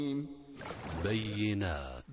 بينات.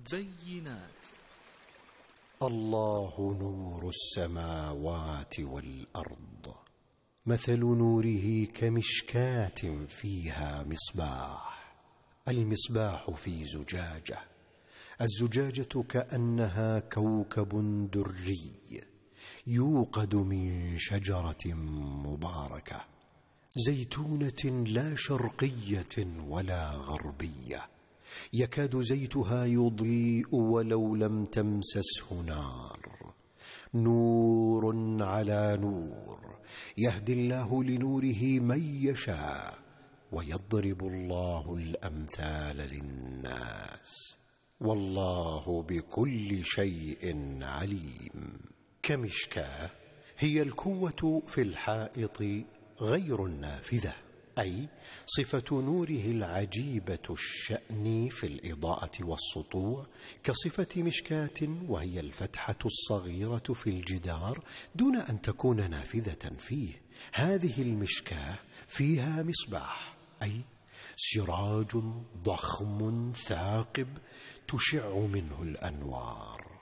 الله نور السماوات والأرض، مثل نوره كمشكاة فيها مصباح، المصباح في زجاجة، الزجاجة كأنها كوكب دري يوقد من شجرة مباركة زيتونة لا شرقية ولا غربية، يكاد زيتها يضيء ولو لم تمسسه نار، نور على نور، يهدي الله لنوره من يشاء، ويضرب الله الأمثال للناس، والله بكل شيء عليم. كمشكاة هي الكوة في الحائط غير النافذة، أي صفة نوره العجيبة الشأن في الإضاءة والسطوع كصفة مشكاة، وهي الفتحة الصغيرة في الجدار دون أن تكون نافذة فيه. هذه المشكاة فيها مصباح، أي سراج ضخم ثاقب تشع منه الأنوار.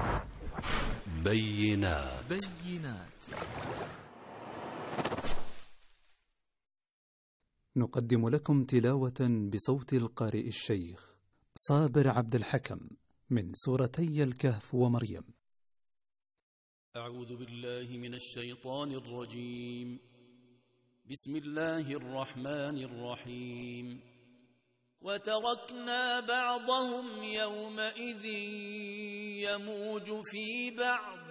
بينات. نقدم لكم تلاوة بصوت القارئ الشيخ صابر عبد الحكم من سورتي الكهف ومريم. أعوذ بالله من الشيطان الرجيم. بسم الله الرحمن الرحيم. وتركنا بعضهم يومئذ يموج في بعض